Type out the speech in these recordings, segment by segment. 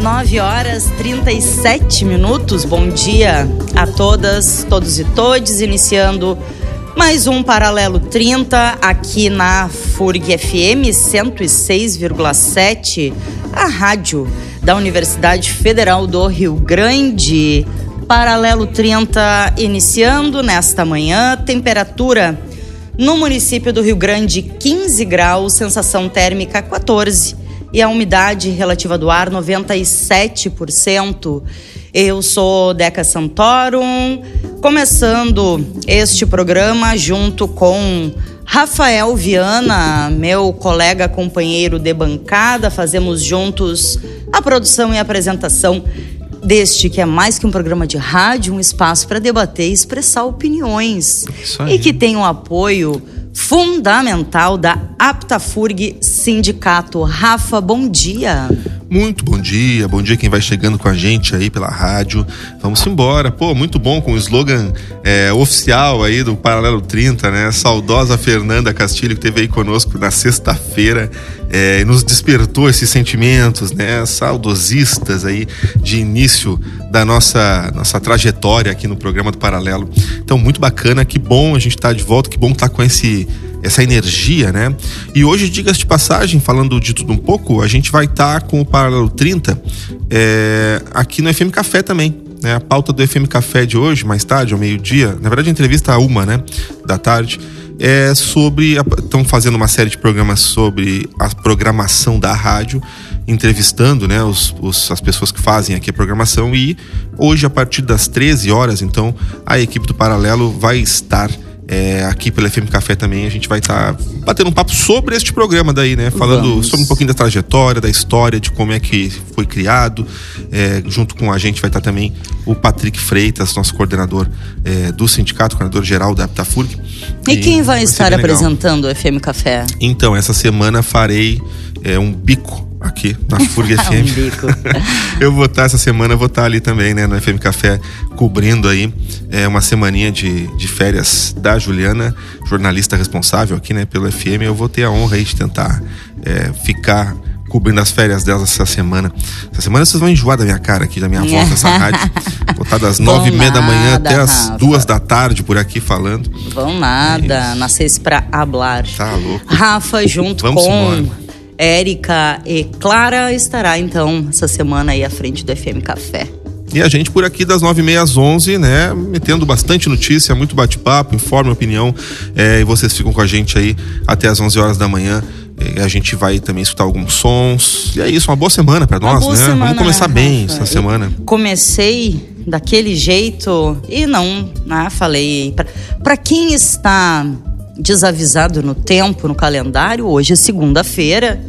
9h37. Bom dia a todas, todos e todes, iniciando mais um Paralelo 30 aqui na FURG FM 106,7, a rádio da Universidade Federal do Rio Grande. Paralelo 30 iniciando nesta manhã, temperatura no município do Rio Grande 15 graus, sensação térmica 14 e a umidade relativa do ar 97%. Eu sou Deca Santorum, começando este programa junto com Rafael Viana, meu colega companheiro de bancada. Fazemos juntos a produção e a apresentação deste que é mais que um programa de rádio, um espaço para debater e expressar opiniões. E que tem o apoio fundamental da APTAFURG Sindicato. Rafa, bom dia. Muito bom dia quem vai chegando com a gente aí pela rádio. Vamos embora, muito bom com o slogan oficial aí do Paralelo 30, né? Saudosa Fernanda Castilho, que esteve aí conosco na sexta-feira, nos despertou esses sentimentos, né? Saudosistas aí de início da nossa trajetória aqui no programa do Paralelo. Então, muito bacana, que bom a gente estar de volta, que bom estar com essa energia, né? E hoje, diga-se de passagem, falando de tudo um pouco, a gente vai estar com o Paralelo 30 aqui no FM Café também, né? A pauta do FM Café de hoje, mais tarde, ao meio-dia, na verdade a entrevista a 1, né, da tarde, estão fazendo uma série de programas sobre a programação da rádio, entrevistando, né, as pessoas que fazem aqui a programação. E hoje, a partir das 13 horas, então, a equipe do Paralelo vai estar aqui pelo FM Café também. A gente vai estar batendo um papo sobre este programa daí, né? Falando sobre um pouquinho da trajetória, da história, de como é que foi criado. Junto com a gente vai estar também o Patrick Freitas, nosso coordenador do sindicato, coordenador geral da APTAFURG. E quem vai estar apresentando o FM Café? Então, essa semana farei um bico aqui na FURG FM. Essa semana eu vou estar ali também, né, no FM Café, cobrindo aí uma semaninha de férias da Juliana, jornalista responsável aqui, né, pelo FM. Eu vou ter a honra aí de tentar ficar cobrindo as férias delas essa semana. Essa semana vocês vão enjoar da minha cara aqui, da minha voz nessa rádio. Vou estar das 9h30 da manhã até as 2 da tarde por aqui falando. Vão nada, nascesse pra hablar. Tá louco. Rafa, junto Vamos com embora. Érica e Clara, estará então essa semana aí à frente do FM Café. E a gente por aqui das 9h30 às 11, né, metendo bastante notícia, muito bate-papo, informe, opinião, e vocês ficam com a gente aí até as 11 horas da manhã. A gente vai também escutar alguns sons. E é isso, uma boa semana pra nós, né? Semana, vamos começar bem essa semana. Comecei daquele jeito e não, falei, pra quem está desavisado no tempo, no calendário, hoje é segunda-feira,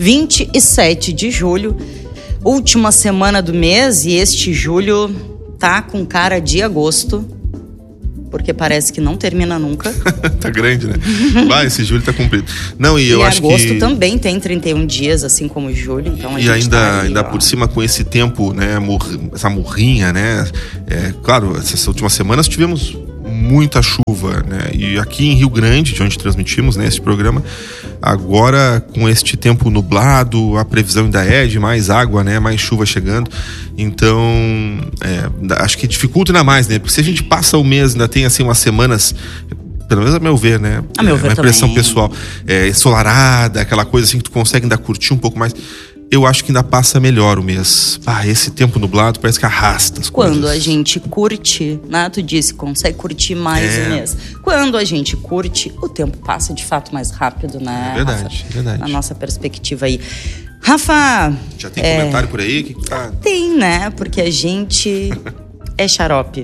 27 de julho, última semana do mês, e este julho tá com cara de agosto, porque parece que não termina nunca. Tá grande, né? Esse julho tá cumprido. Não, e eu acho que agosto também tem 31 dias, assim como julho, então a e gente ainda por cima com esse tempo, né, essa morrinha, né? Claro, essas últimas semanas tivemos muita chuva, né? E aqui em Rio Grande, de onde transmitimos, né, esse programa, agora com este tempo nublado, a previsão ainda é de mais água, né? Mais chuva chegando. Então, acho que dificulta ainda mais, né? Porque se a gente passa o mês, ainda tem assim umas semanas, pelo menos a meu ver, né? A meu ver uma impressão também. Pessoal, ensolarada, aquela coisa assim que tu consegue ainda curtir um pouco mais. Eu acho que ainda passa melhor o mês. Esse tempo nublado parece que arrasta as coisas. Quando a gente curte, né? Tu disse, consegue curtir mais o mês. Quando a gente curte, o tempo passa de fato mais rápido, né? Verdade. Na nossa perspectiva aí. Rafa... Já tem comentário por aí? Que tá... Tem, né? Porque a gente é xarope.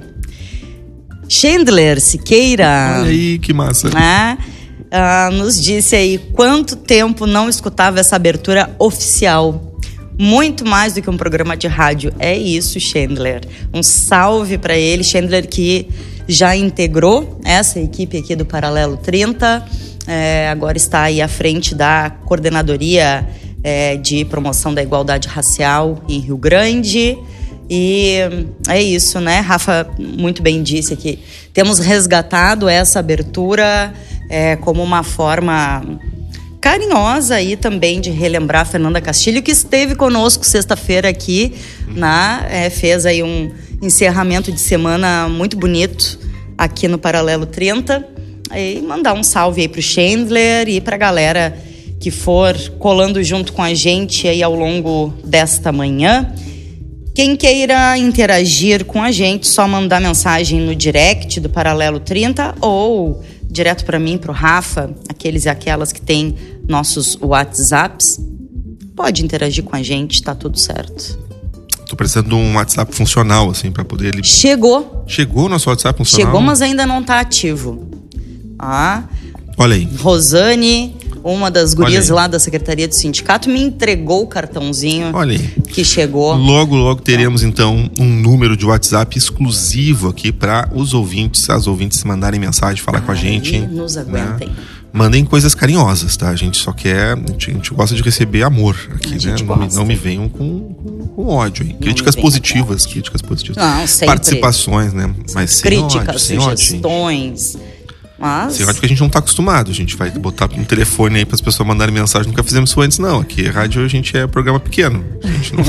Chandler Siqueira... Olha aí, que massa. Né? Nos disse aí quanto tempo não escutava essa abertura oficial. Muito mais do que um programa de rádio. É isso, Chandler. Um salve para ele. Chandler, que já integrou essa equipe aqui do Paralelo 30. Agora está aí à frente da coordenadoria de promoção da igualdade racial em Rio Grande. E é isso, né? Rafa muito bem disse que temos resgatado essa abertura como uma forma carinhosa aí também de relembrar a Fernanda Castilho, que esteve conosco sexta-feira aqui, fez aí um encerramento de semana muito bonito aqui no Paralelo 30. E mandar um salve aí pro Chandler e pra galera que for colando junto com a gente aí ao longo desta manhã. Quem queira interagir com a gente, só mandar mensagem no direct do Paralelo 30 ou direto para mim, pro Rafa, aqueles e aquelas que têm nossos WhatsApps. Pode interagir com a gente, tá tudo certo. Tô precisando de um WhatsApp funcional, assim, para poder... Chegou o nosso WhatsApp funcional? Chegou, mas ainda não tá ativo. Olha aí. Rosane, uma das gurias lá da Secretaria do Sindicato, me entregou o cartãozinho. Olha aí. Que chegou. Logo teremos, então, um número de WhatsApp exclusivo aqui para os ouvintes, as ouvintes mandarem mensagem, falar com a gente. Nos aguentem. Né? Mandem coisas carinhosas, tá? A gente só quer... A gente gosta de receber amor aqui, né? Não me venham com ódio, hein? Críticas positivas. Não, sempre. Participações, né? Mas críticas, sem sugestões. Mas... Sem ódio que a gente não tá acostumado. A gente vai botar um telefone aí para as pessoas mandarem mensagem. Nunca fizemos isso antes, não. Aqui, rádio, a gente é programa pequeno. A gente não...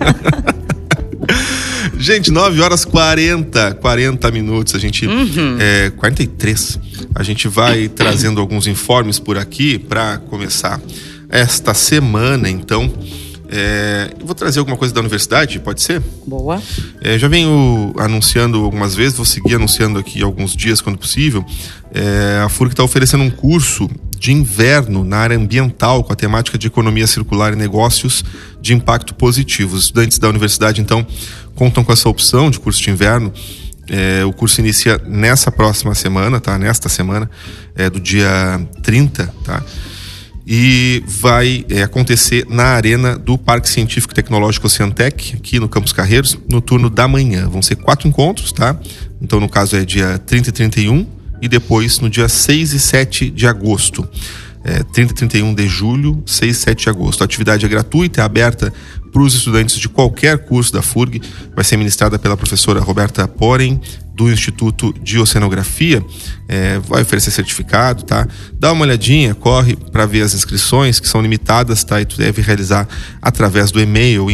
Gente, 9h40 minutos, a gente 43. A gente vai trazendo alguns informes por aqui para começar esta semana, então. Vou trazer alguma coisa da universidade, pode ser? Boa. Já venho anunciando algumas vezes, vou seguir anunciando aqui alguns dias quando possível. A FURG está oferecendo um curso de inverno na área ambiental com a temática de economia circular e negócios de impacto positivo. Os estudantes da universidade, então, contam com essa opção de curso de inverno. O curso inicia nessa próxima semana, tá? Nesta semana, do dia 30, tá? E vai acontecer na arena do Parque Científico e Tecnológico Oceantec, aqui no Campos Carreiros, no turno da manhã. Vão ser 4 encontros, tá? Então, no caso, é dia 30 e 31 e depois no dia 6 e 7 de agosto. 30 e 31 de julho, 6 e 7 de agosto. A atividade é gratuita, é aberta para os estudantes de qualquer curso da FURG. Vai ser ministrada pela professora Roberta Porem, do Instituto de Oceanografia. Vai oferecer certificado, tá? Dá uma olhadinha, corre para ver as inscrições, que são limitadas, tá? E tu deve realizar através do e-mail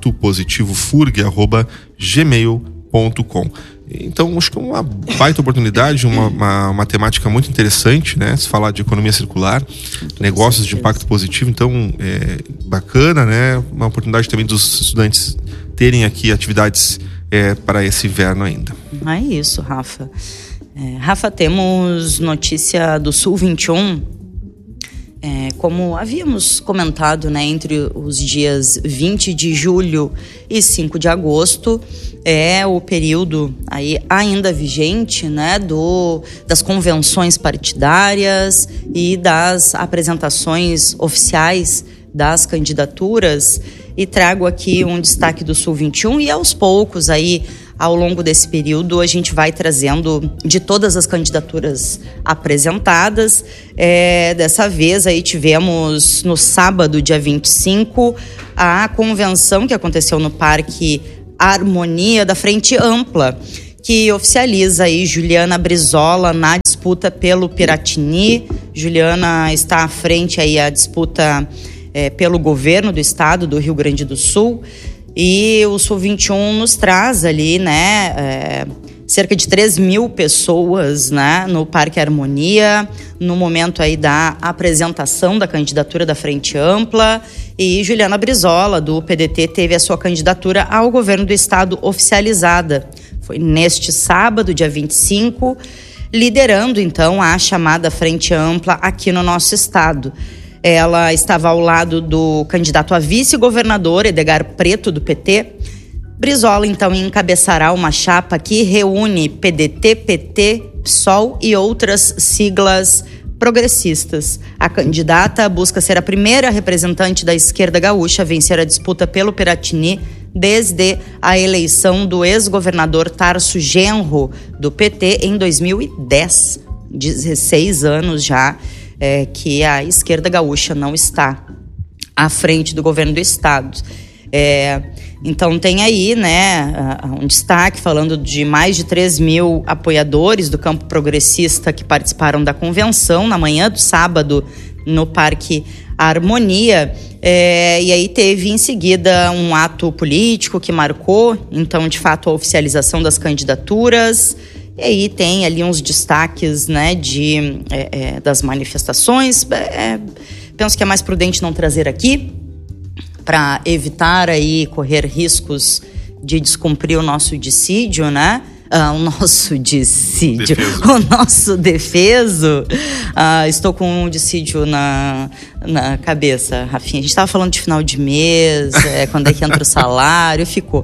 impactopositivofurg@gmail.com. Então, acho que é uma baita oportunidade, uma temática muito interessante, né? Se falar de economia circular, negócios de impacto positivo, então, bacana, né? Uma oportunidade também dos estudantes terem aqui atividades para esse inverno ainda. É isso, Rafa. Rafa, temos notícia do Sul 21. Como havíamos comentado, né, entre os dias 20 de julho e 5 de agosto, é o período aí ainda vigente, né, das convenções partidárias e das apresentações oficiais das candidaturas. E trago aqui um destaque do Sul 21 e aos poucos aí, ao longo desse período, a gente vai trazendo de todas as candidaturas apresentadas. Dessa vez aí tivemos no sábado, dia 25, a convenção que aconteceu no Parque Harmonia da Frente Ampla, que oficializa aí Juliana Brizola na disputa pelo Piratini. Juliana está à frente aí a disputa pelo governo do estado do Rio Grande do Sul. E o Sul 21 nos traz ali, né, cerca de 3.000 pessoas, né, no Parque Harmonia, no momento aí da apresentação da candidatura da Frente Ampla. E Juliana Brizola, do PDT, teve a sua candidatura ao governo do estado oficializada. Foi neste sábado, dia 25, liderando, então, a chamada Frente Ampla aqui no nosso estado. Ela estava ao lado do candidato a vice-governador, Edgar Preto, do PT. Brizola, então, encabeçará uma chapa que reúne PDT, PT, PSOL e outras siglas progressistas. A candidata busca ser a primeira representante da esquerda gaúcha a vencer a disputa pelo Piratini desde a eleição do ex-governador Tarso Genro, do PT, em 2010. 16 anos já que a esquerda gaúcha não está à frente do governo do estado. Então tem aí, né, um destaque falando de mais de 3.000 apoiadores do campo progressista que participaram da convenção na manhã do sábado no Parque Harmonia. E aí teve em seguida um ato político que marcou, então, de fato, a oficialização das candidaturas. E aí tem ali uns destaques, né, das manifestações. Penso que é mais prudente não trazer aqui, para evitar aí correr riscos de descumprir o nosso dissídio, né? O nosso dissídio, o nosso defeso. Estou com um dissídio na cabeça, Rafinha. A gente estava falando de final de mês, quando é que entra o salário, ficou.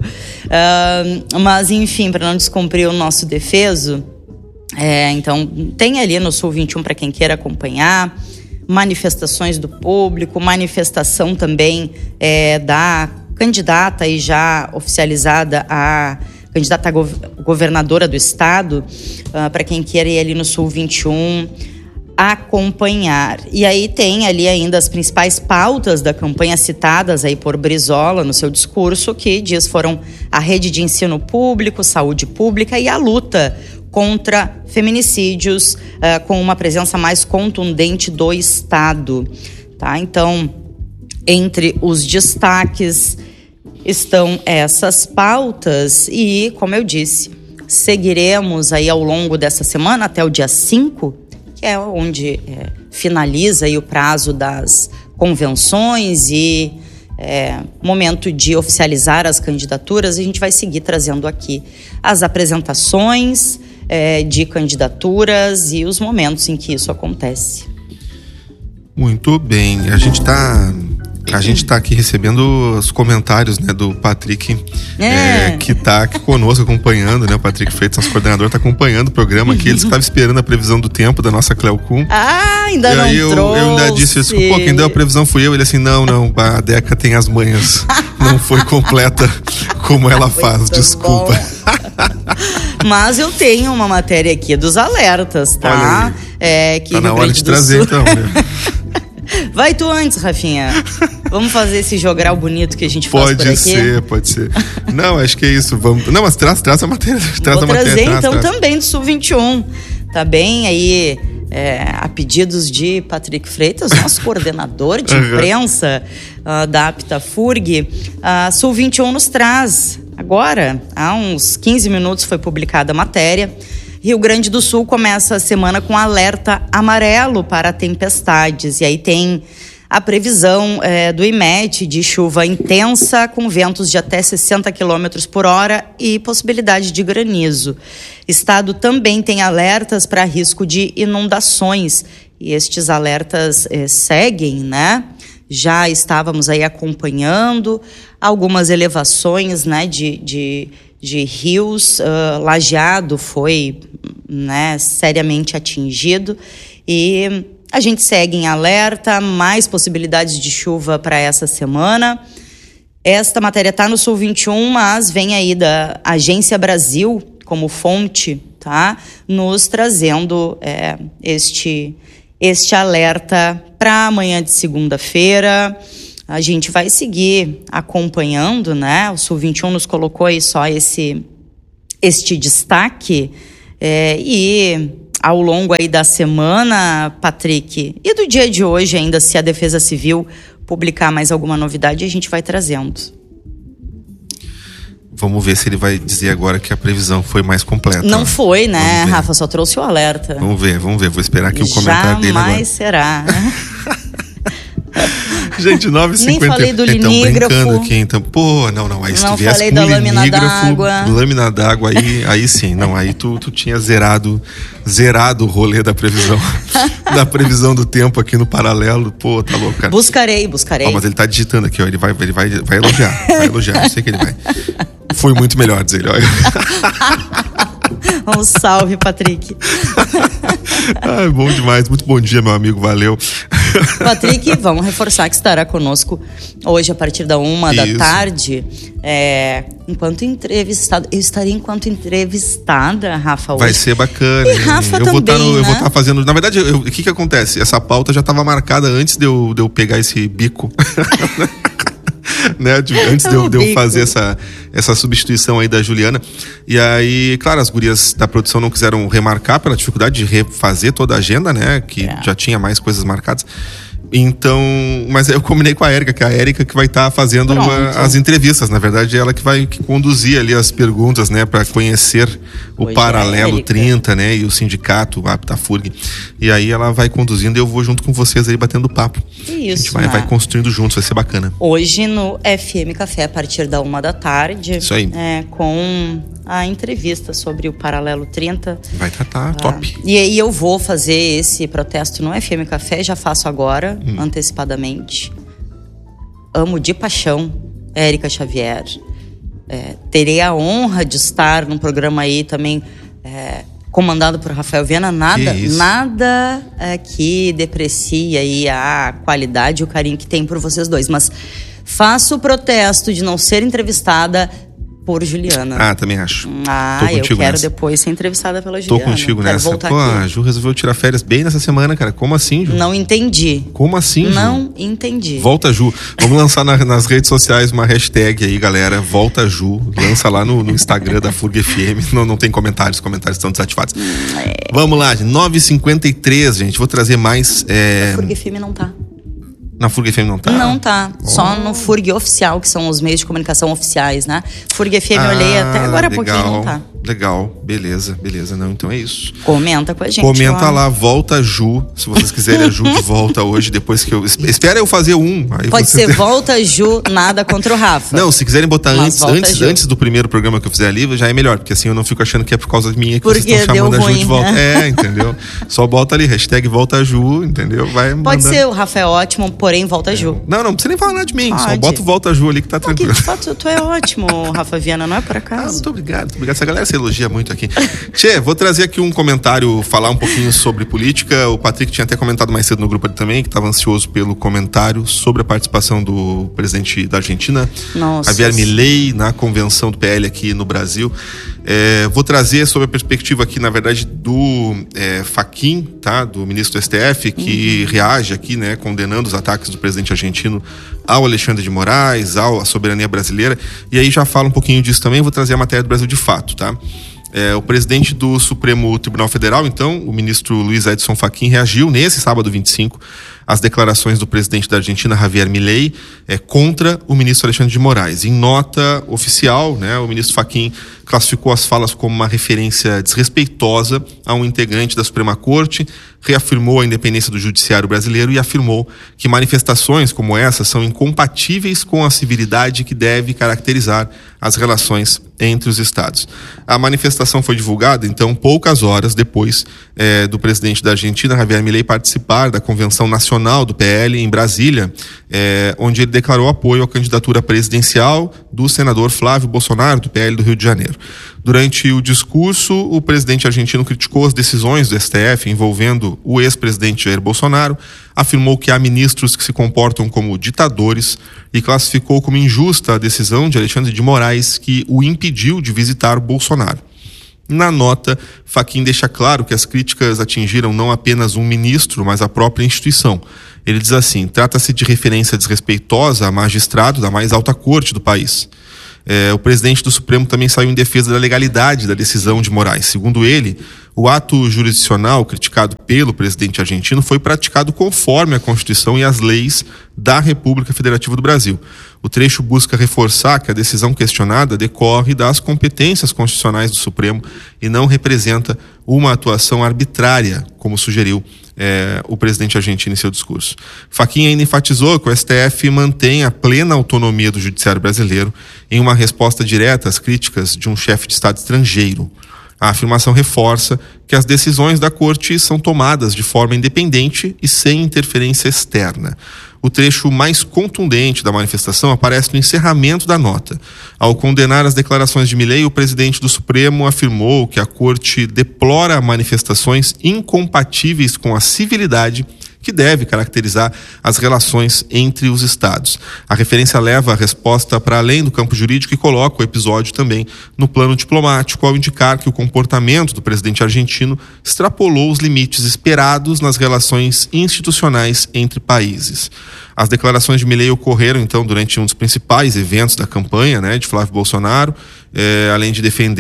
Mas, enfim, para não descumprir o nosso defeso, então, tem ali no Sul 21 para quem queira acompanhar, manifestações do público, manifestação também da candidata e já oficializada candidata a governadora do estado, para quem queira ir ali no Sul 21 acompanhar. E aí tem ali ainda as principais pautas da campanha citadas aí por Brizola no seu discurso, que diz foram a rede de ensino público, saúde pública e a luta contra feminicídios, com uma presença mais contundente do estado. Tá? Então, entre os destaques estão essas pautas e, como eu disse, seguiremos aí ao longo dessa semana até o dia 5, que é onde finaliza aí o prazo das convenções e momento de oficializar as candidaturas. A gente vai seguir trazendo aqui as apresentações de candidaturas e os momentos em que isso acontece. Muito bem, a gente está aqui recebendo os comentários, né, do Patrick, que está aqui conosco acompanhando, né? O Patrick Freitas, nosso coordenador, está acompanhando o programa aqui. Ele estava esperando a previsão do tempo da nossa Cleo Kuhn. Ainda não trouxe. Eu ainda disse isso. Pô, quem deu a previsão fui eu. Ele assim, não, a Deca tem as manhas. Não foi completa como ela faz, desculpa. Mas eu tenho uma matéria aqui dos alertas, tá? Que tá na hora de trazer, então, né? Vai tu antes, Rafinha. Vamos fazer esse jogral bonito que a gente faz por aqui? Pode ser. Não, acho que é isso. Vamos. Não, mas traz a matéria. Vou trazer então também do Sul 21. Tá bem aí, a pedidos de Patrick Freitas, nosso coordenador de imprensa da Aptafurg. Sul 21 nos traz agora, há uns 15 minutos foi publicada a matéria. Rio Grande do Sul começa a semana com alerta amarelo para tempestades. E aí tem a previsão do IMET de chuva intensa com ventos de até 60 km por hora e possibilidade de granizo. Estado também tem alertas para risco de inundações. E estes alertas seguem, né? Já estávamos aí acompanhando algumas elevações, né, de rios. Lajeado foi, né, seriamente atingido e a gente segue em alerta, mais possibilidades de chuva para essa semana. Esta matéria está no Sul 21, mas vem aí da Agência Brasil como fonte, tá? Nos trazendo este alerta para amanhã de segunda-feira. A gente vai seguir acompanhando, né? O Sul 21 nos colocou aí só este destaque. E ao longo aí da semana, Patrick, e do dia de hoje ainda, se a Defesa Civil publicar mais alguma novidade, a gente vai trazendo. Vamos ver se ele vai dizer agora que a previsão foi mais completa. Não foi, né, Rafa? Só trouxe o alerta. Vamos ver. Vou esperar aqui o comentário dele agora. Jamais será. Gente, 9h50. Nem falei do linígrafo. Brincando aqui, então. Pô, não. Aí se não tivesse falei com da lâmina d'água. Lâmina d'água, aí sim. Não, aí tu tinha zerado o rolê da previsão. Da previsão do tempo aqui no paralelo. Pô, tá louco, cara. Buscarei. Ó, mas ele tá digitando aqui, ó. Ele vai elogiar. Vai elogiar, eu sei que ele vai. Foi muito melhor, diz ele, olha. Um salve, Patrick. Bom demais, muito bom dia, meu amigo, valeu. Patrick, vamos reforçar que estará conosco hoje a partir da 1 da tarde, enquanto entrevistado. Eu estarei enquanto entrevistada, Rafa, hoje. Vai ser bacana. E Rafa eu também, eu vou estar fazendo, na verdade, o que acontece? Essa pauta já estava marcada antes de eu pegar esse bico. Né? Antes de eu fazer essa substituição aí da Juliana. E aí, claro, as gurias da produção não quiseram remarcar pela dificuldade de refazer toda a agenda, né? Que já tinha mais coisas marcadas. Então, mas eu combinei com a Érica, que é a Érica que vai estar fazendo as entrevistas. Na verdade, ela que vai conduzir ali as perguntas, né, para conhecer o Paralelo 30, né, e o sindicato, a FURG. E aí ela vai conduzindo e eu vou junto com vocês aí batendo papo. Isso, a gente vai construindo juntos, vai ser bacana. Hoje no FM Café, a partir da 13h. Isso aí. Com a entrevista sobre o Paralelo 30. Vai tratar, top. E eu vou fazer esse protesto no FM Café, já faço agora, antecipadamente. Amo de paixão Érica Xavier. Terei a honra de estar num programa aí também comandado por Rafael Viana. Nada que deprecie aí a qualidade e o carinho que tem por vocês dois. Mas faço o protesto de não ser entrevistada por Juliana. Também acho. Eu quero depois ser entrevistada pela Juliana. Tô contigo nessa. Pô, a Ju resolveu tirar férias bem nessa semana, cara. Como assim, Ju? Não entendi. Como assim, Ju? Não entendi. Volta, Ju. Vamos lançar nas redes sociais uma hashtag aí, galera. Volta, Ju. Lança lá no Instagram da FURG FM. Não tem comentários. Os comentários estão desativados. Vamos lá, 9h53, gente. Vou trazer mais... A FURG FM não tá. Na FURG FM não tá? Não tá. Só no FURG Oficial, que são os meios de comunicação oficiais, né? FURG FM eu olhei até agora há pouquinho, não tá. Legal, beleza. Não, então é isso. Comenta com a gente. Comenta lá, volta Ju. Se vocês quiserem a Ju de volta hoje, depois que eu... Espera eu fazer aí pode ser volta Ju, nada contra o Rafa. Não, se quiserem botar antes do primeiro programa que eu fizer ali, já é melhor. Porque assim eu não fico achando que é por causa minha que vocês estão chamando a Ju de volta. Entendeu? Só bota ali, hashtag volta Ju, entendeu? Pode ser, o Rafa é ótimo, porém volta Ju. Não precisa nem falar nada de mim. Só bota o volta Ju ali que tá tranquilo. De fato, tu é ótimo, Rafa Viana, não é por acaso? Muito obrigado. Essa galera se elogia muito aqui. Tchê, vou trazer aqui um comentário, falar um pouquinho sobre política. O Patrick tinha até comentado mais cedo no grupo ali também, que estava ansioso pelo comentário sobre a participação do presidente da Argentina, Javier Milei, na convenção do PL aqui no Brasil. Vou trazer sobre a perspectiva aqui, na verdade, do Fachin, tá? Do ministro do STF, que reage aqui, né, condenando os ataques do presidente argentino ao Alexandre de Moraes, à soberania brasileira. E aí já falo um pouquinho disso também, vou trazer a matéria do Brasil de Fato, tá? O presidente do Supremo Tribunal Federal, então, o ministro Luiz Edson Fachin, reagiu nesse sábado 25 às declarações do presidente da Argentina, Javier Milei, contra o ministro Alexandre de Moraes. Em nota oficial, né, o ministro Fachin classificou as falas como uma referência desrespeitosa a um integrante da Suprema Corte, reafirmou a independência do judiciário brasileiro e afirmou que manifestações como essa são incompatíveis com a civilidade que deve caracterizar as relações entre os estados. A manifestação foi divulgada, então, poucas horas depois do presidente da Argentina, Javier Milei, participar da Convenção Nacional do PL em Brasília, onde ele declarou apoio à candidatura presidencial do senador Flávio Bolsonaro, do PL do Rio de Janeiro. Durante o discurso, o presidente argentino criticou as decisões do STF envolvendo o ex-presidente Jair Bolsonaro, afirmou que há ministros que se comportam como ditadores e classificou como injusta a decisão de Alexandre de Moraes, que o impediu de visitar Bolsonaro. Na nota, Fachin deixa claro que as críticas atingiram não apenas um ministro, mas a própria instituição. Ele diz assim: trata-se de referência desrespeitosa a magistrado da mais alta corte do país. O presidente do Supremo também saiu em defesa da legalidade da decisão de Moraes. Segundo ele, o ato jurisdicional criticado pelo presidente argentino foi praticado conforme a Constituição e as leis da República Federativa do Brasil. O trecho busca reforçar que a decisão questionada decorre das competências constitucionais do Supremo e não representa uma atuação arbitrária, como sugeriu o presidente argentino em seu discurso. Fachin ainda enfatizou que o STF mantém a plena autonomia do judiciário brasileiro em uma resposta direta às críticas de um chefe de Estado estrangeiro. A afirmação reforça que as decisões da Corte são tomadas de forma independente e sem interferência externa. O trecho mais contundente da manifestação aparece no encerramento da nota. Ao condenar as declarações de Milei, o presidente do Supremo afirmou que a Corte deplora manifestações incompatíveis com a civilidade que deve caracterizar as relações entre os estados. A referência leva a resposta para além do campo jurídico e coloca o episódio também no plano diplomático, ao indicar que o comportamento do presidente argentino extrapolou os limites esperados nas relações institucionais entre países. As declarações de Milei ocorreram, então, durante um dos principais eventos da campanha, né, de Flávio Bolsonaro, além de defender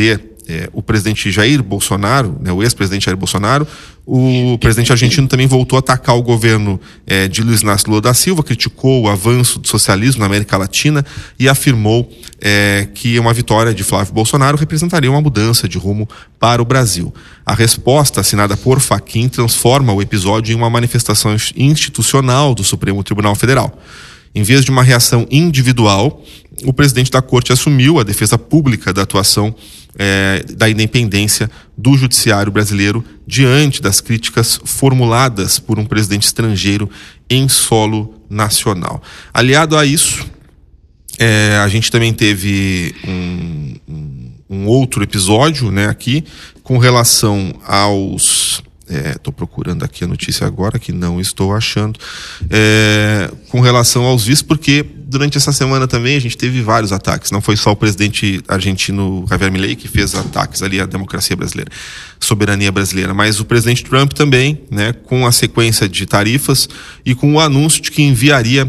o presidente Jair Bolsonaro, né, o ex-presidente Jair Bolsonaro, o presidente argentino também voltou a atacar o governo de Luiz Inácio Lula da Silva, criticou o avanço do socialismo na América Latina e afirmou que uma vitória de Flávio Bolsonaro representaria uma mudança de rumo para o Brasil. A resposta assinada por Fachin transforma o episódio em uma manifestação institucional do Supremo Tribunal Federal. Em vez de uma reação individual, o presidente da Corte assumiu a defesa pública da atuação da independência do judiciário brasileiro diante das críticas formuladas por um presidente estrangeiro em solo nacional. Aliado a isso, a gente também teve um outro episódio, né, aqui com relação aos... Estou procurando aqui a notícia agora, que não estou achando. Com relação aos vistos, porque durante essa semana também a gente teve vários ataques. Não foi só o presidente argentino Javier Milei que fez ataques ali à democracia brasileira, soberania brasileira, mas o presidente Trump também, né, com a sequência de tarifas e com o anúncio de que enviaria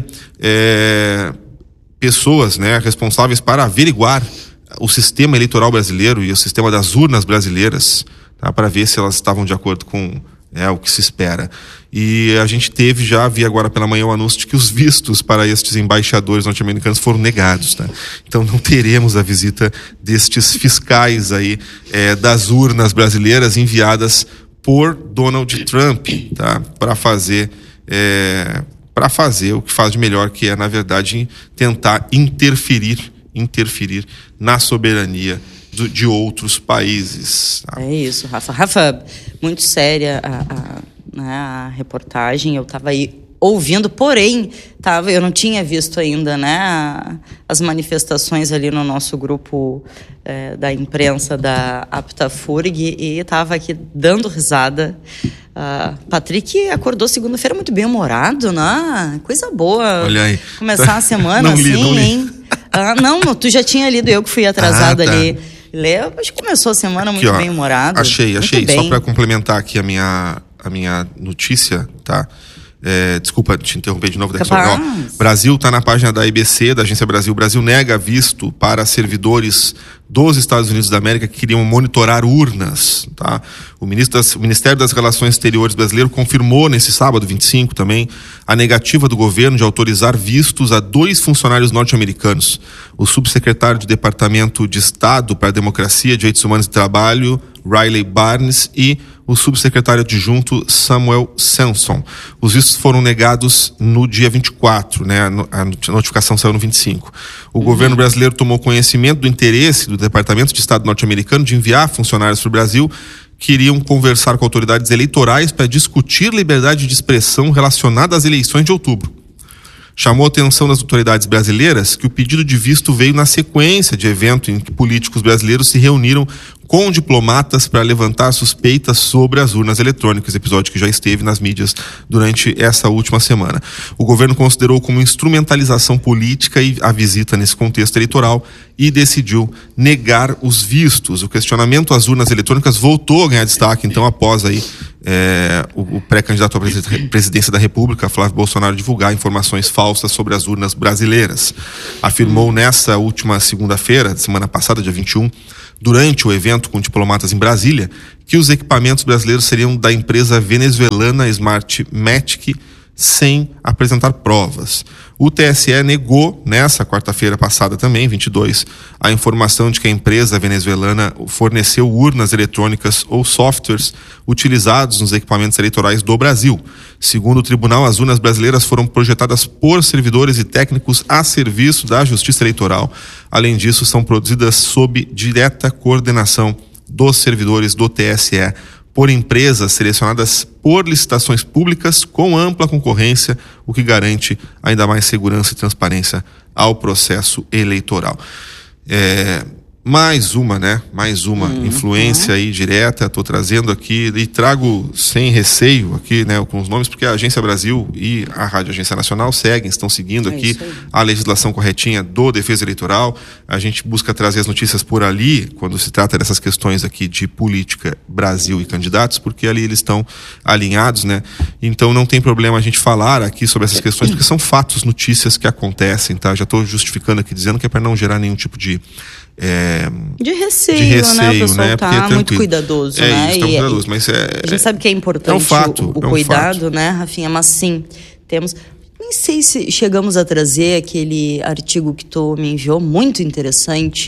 pessoas, né, responsáveis para averiguar o sistema eleitoral brasileiro e o sistema das urnas brasileiras, para ver se elas estavam de acordo com o que se espera. E a gente vi agora pela manhã o anúncio de que os vistos para estes embaixadores norte-americanos foram negados, tá? Então não teremos a visita destes fiscais aí das urnas brasileiras enviadas por Donald Trump, tá? Para fazer o que faz de melhor, que é, na verdade, tentar interferir na soberania de outros países. Tá? É isso, Rafa. Rafa, muito séria a reportagem. Eu estava aí ouvindo, porém, eu não tinha visto ainda, né, as manifestações ali no nosso grupo da imprensa da Aptafurg, e estava aqui dando risada. Patrick acordou segunda-feira muito bem-humorado, né? Coisa boa. Olha aí. Começar a semana não li, assim, não li. hein? Não, tu já tinha lido, eu que fui atrasada ali. Lê, mas começou a semana muito bem-humorado. Achei. Só para complementar aqui a minha notícia, tá? Desculpa te interromper de novo. Brasil está na página da IBC, da Agência Brasil. Brasil nega visto para servidores dos Estados Unidos da América que queriam monitorar urnas, tá? O Ministério das Relações Exteriores brasileiro confirmou nesse sábado, 25 também, a negativa do governo de autorizar vistos a 2 funcionários norte-americanos. O subsecretário de Departamento de Estado para a Democracia, Direitos Humanos e Trabalho, Riley Barnes, e o subsecretário adjunto Samuel Samson. Os vistos foram negados no dia 24, né? A notificação saiu no 25. O governo brasileiro tomou conhecimento do interesse do Departamento de Estado norte-americano de enviar funcionários para o Brasil. Queriam conversar com autoridades eleitorais para discutir liberdade de expressão relacionada às eleições de outubro. Chamou a atenção das autoridades brasileiras que o pedido de visto veio na sequência de evento em que políticos brasileiros se reuniram com diplomatas para levantar suspeitas sobre as urnas eletrônicas, episódio que já esteve nas mídias durante essa última semana. O governo considerou como instrumentalização política a visita nesse contexto eleitoral e decidiu negar os vistos. O questionamento às urnas eletrônicas voltou a ganhar destaque, então, após aí o pré-candidato à presidência da República, Flávio Bolsonaro, divulgar informações falsas sobre as urnas brasileiras. Afirmou nessa última segunda-feira, semana passada, dia 21, durante o evento com diplomatas em Brasília, que os equipamentos brasileiros seriam da empresa venezuelana Smartmatic, sem apresentar provas. O TSE negou, nessa quarta-feira passada também, 22, a informação de que a empresa venezuelana forneceu urnas eletrônicas ou softwares utilizados nos equipamentos eleitorais do Brasil. Segundo o tribunal, as urnas brasileiras foram projetadas por servidores e técnicos a serviço da Justiça Eleitoral. Além disso, são produzidas sob direta coordenação dos servidores do TSE, por empresas selecionadas por licitações públicas com ampla concorrência, o que garante ainda mais segurança e transparência ao processo eleitoral. Mais uma influência aí direta, estou trazendo aqui e trago sem receio aqui, né, com os nomes, porque a Agência Brasil e a Rádio Agência Nacional estão seguindo aqui a legislação corretinha do Defesa Eleitoral. A gente busca trazer as notícias por ali, quando se trata dessas questões aqui de política, Brasil e candidatos, porque ali eles estão alinhados, né? Então não tem problema a gente falar aqui sobre essas questões, porque são fatos, notícias que acontecem, tá? Já estou justificando aqui, dizendo que é para não gerar nenhum tipo de de receio, né? O pessoal tá muito cuidadoso, né? Isso, tá muito cuidadoso, mas a gente sabe que é importante o cuidado, né, Rafinha? Mas sim, temos... Nem sei se chegamos a trazer aquele artigo que tu me enviou, muito interessante,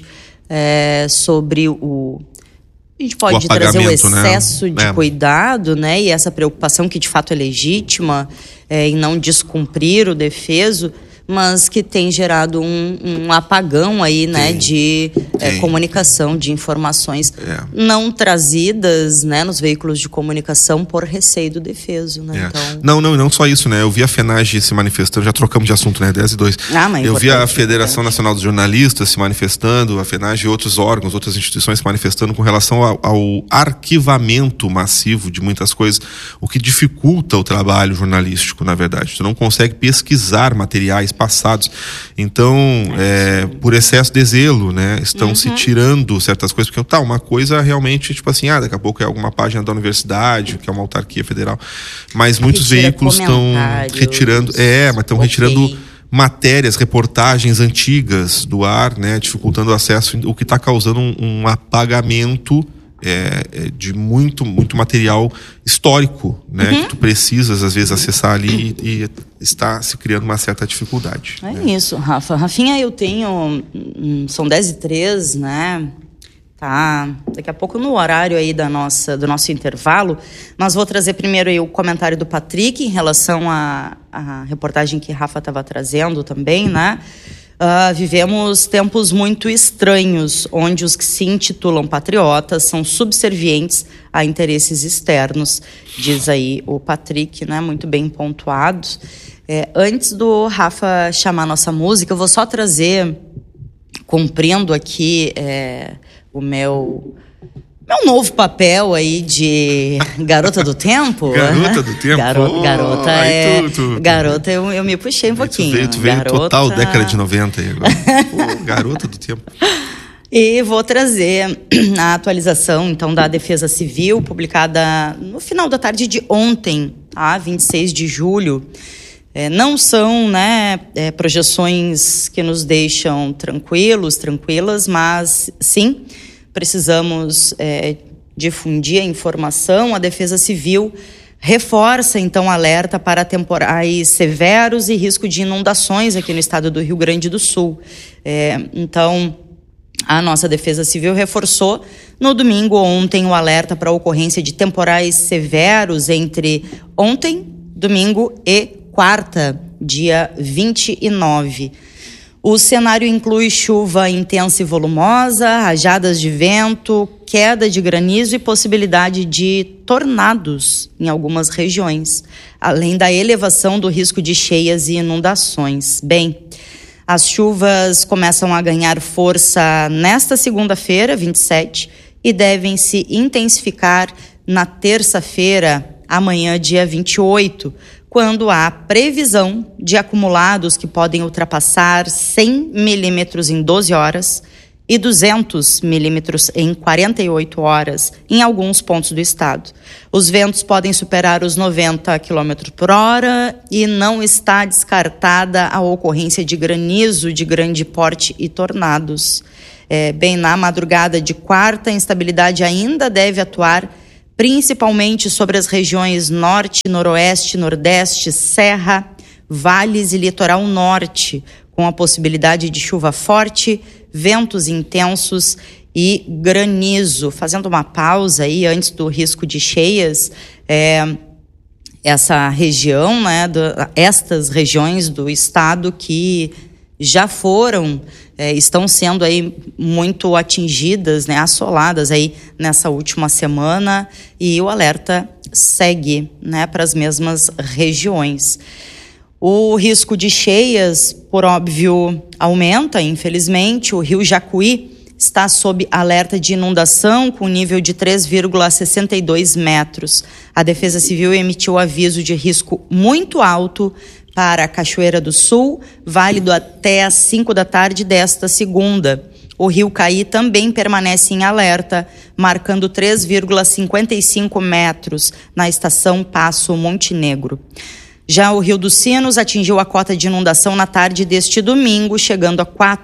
sobre o... A gente pode trazer o excesso de cuidado, né? E essa preocupação que de fato é legítima em não descumprir o defeso, mas que tem gerado um apagão aí, né, de comunicação, de informações não trazidas, né, nos veículos de comunicação por receio do defeso, né? Então... Não só isso, né? Eu vi a FENAGE se manifestando, já trocamos de assunto, né? 10 e 2. Eu vi a Federação Nacional dos Jornalistas se manifestando, a FENAGE e outros órgãos, outras instituições se manifestando com relação ao arquivamento massivo de muitas coisas, o que dificulta o trabalho jornalístico, na verdade. Tu não consegue pesquisar materiais passados. Então, por excesso de zelo, né? Estão se tirando certas coisas, porque uma coisa realmente, tipo assim, daqui a pouco é alguma página da universidade, que é uma autarquia federal, mas muitos veículos estão retirando, mas estão retirando matérias, reportagens antigas do ar, né? Dificultando o acesso, o que está causando um apagamento de muito material histórico, né? Que tu precisas às vezes acessar ali e está se criando uma certa dificuldade. Isso, Rafa. Rafinha, eu tenho... São 10 e 3, né? Tá, daqui a pouco no horário aí do nosso intervalo, mas vou trazer primeiro aí o comentário do Patrick em relação à reportagem que Rafa estava trazendo também, né? Vivemos tempos muito estranhos, onde os que se intitulam patriotas são subservientes a interesses externos, diz aí o Patrick, né? Muito bem pontuado. Antes do Rafa chamar a nossa música, eu vou só trazer, cumprindo aqui o meu novo papel aí de garota do tempo. Garota do tempo? Garota, eu me puxei um pouquinho. Tu veio total década de 90 aí agora. Garota do tempo. E vou trazer a atualização, então, da Defesa Civil, publicada no final da tarde de ontem, 26 de julho. Não são, né, projeções que nos deixam tranquilas, mas sim, precisamos difundir a informação. A Defesa Civil reforça, então, alerta para temporais severos e risco de inundações aqui no estado do Rio Grande do Sul. Então, a nossa Defesa Civil reforçou no domingo ontem o alerta para a ocorrência de temporais severos entre ontem, domingo e quarta, dia 29. O cenário inclui chuva intensa e volumosa, rajadas de vento, queda de granizo e possibilidade de tornados em algumas regiões, além da elevação do risco de cheias e inundações. Bem, as chuvas começam a ganhar força nesta segunda-feira, 27, e devem se intensificar na terça-feira, amanhã, dia 28, quando há previsão de acumulados que podem ultrapassar 100 milímetros em 12 horas e 200 milímetros em 48 horas em alguns pontos do estado. Os ventos podem superar os 90 km por hora e não está descartada a ocorrência de granizo de grande porte e tornados. Bem, na madrugada de quarta, a instabilidade ainda deve atuar principalmente sobre as regiões norte, noroeste, nordeste, serra, vales e litoral norte, com a possibilidade de chuva forte, ventos intensos e granizo. Fazendo uma pausa aí antes do risco de cheias, essa região, né, estas regiões do estado que já foram, estão sendo aí muito atingidas, né, assoladas aí nessa última semana, e o alerta segue, né, para as mesmas regiões. O risco de cheias, por óbvio, aumenta, infelizmente. O rio Jacuí está sob alerta de inundação com nível de 3,62 metros. A Defesa Civil emitiu aviso de risco muito alto para a Cachoeira do Sul, válido até às 5 da tarde desta segunda. O rio Caí também permanece em alerta, marcando 3,55 metros na estação Passo Montenegro. Já o Rio dos Sinos atingiu a cota de inundação na tarde deste domingo, chegando a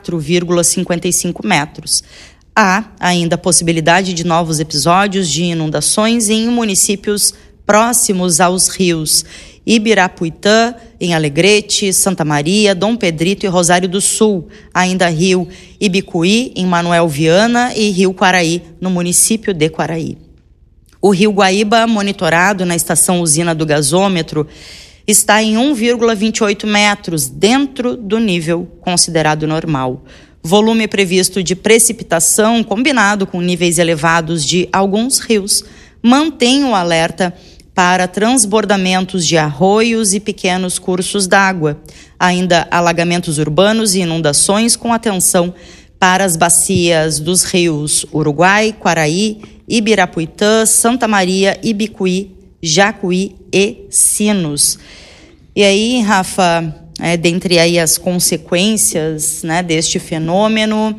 4,55 metros. Há ainda a possibilidade de novos episódios de inundações em municípios próximos aos rios: Ibirapuitã, em Alegrete, Santa Maria, Dom Pedrito e Rosário do Sul. Ainda Rio Ibicuí, em Manuel Viana, e Rio Quaraí, no município de Quaraí. O Rio Guaíba, monitorado na estação usina do gasômetro, está em 1,28 metros, dentro do nível considerado normal. Volume previsto de precipitação, combinado com níveis elevados de alguns rios, mantém o alerta para transbordamentos de arroios e pequenos cursos d'água. Ainda alagamentos urbanos e inundações, com atenção para as bacias dos rios Uruguai, Quaraí, Ibirapuitã, Santa Maria, Ibicuí, Jacuí e Sinos. E aí, Rafa, dentre aí as consequências, né, deste fenômeno,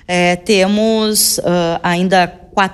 temos ainda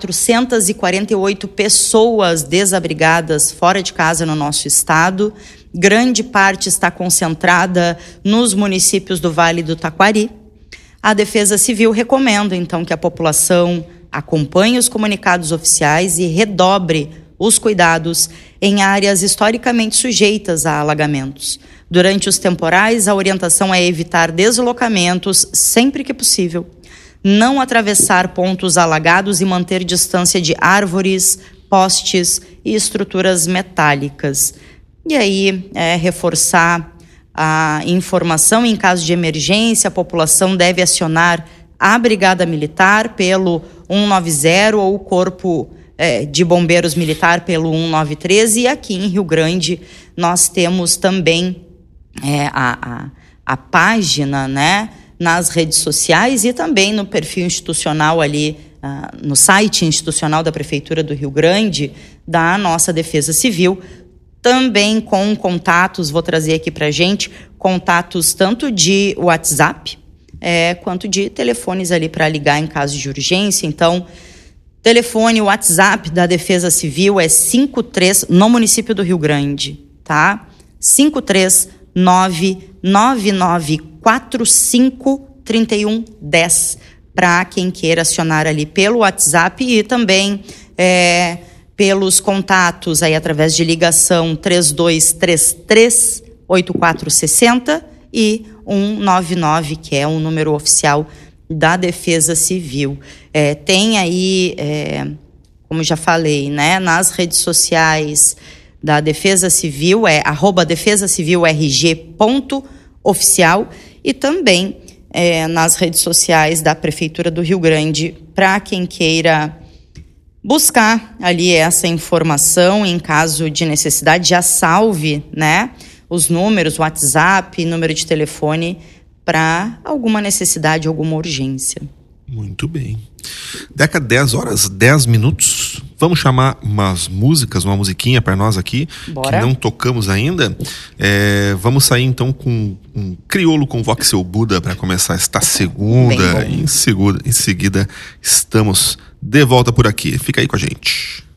448 pessoas desabrigadas fora de casa no nosso estado. Grande parte está concentrada nos municípios do Vale do Taquari. A Defesa Civil recomenda, então, que a população acompanhe os comunicados oficiais e redobre os cuidados em áreas historicamente sujeitas a alagamentos. Durante os temporais, a orientação é evitar deslocamentos sempre que possível, não atravessar pontos alagados e manter distância de árvores, postes e estruturas metálicas. E aí, reforçar a informação: em caso de emergência, a população deve acionar a Brigada Militar pelo 190 ou o Corpo de Bombeiros Militar pelo 193. E aqui em Rio Grande nós temos também a página, né, nas redes sociais e também no perfil institucional ali, no site institucional da Prefeitura do Rio Grande, da nossa Defesa Civil, também com contatos, vou trazer aqui pra gente, contatos tanto de WhatsApp, quanto de telefones ali para ligar em caso de urgência. Então, telefone, WhatsApp da Defesa Civil é 53, no município do Rio Grande, tá? 53999453110, para quem queira acionar ali pelo WhatsApp e também pelos contatos aí através de ligação 3233-8460 e 199, que é um número oficial da Defesa Civil. Tem aí, como já falei, né, nas redes sociais da Defesa Civil, @defesacivilrg.oficial, e também nas redes sociais da Prefeitura do Rio Grande, para quem queira buscar ali essa informação em caso de necessidade, já salve, né, os números, WhatsApp, número de telefone, para alguma necessidade, alguma urgência. Muito bem. 10h10, vamos chamar umas músicas, uma musiquinha para nós aqui. Bora. Que não tocamos ainda. Vamos sair então com um Criolo com Voxel Buda para começar esta segunda. Em seguida estamos de volta por aqui. Fica aí com a gente.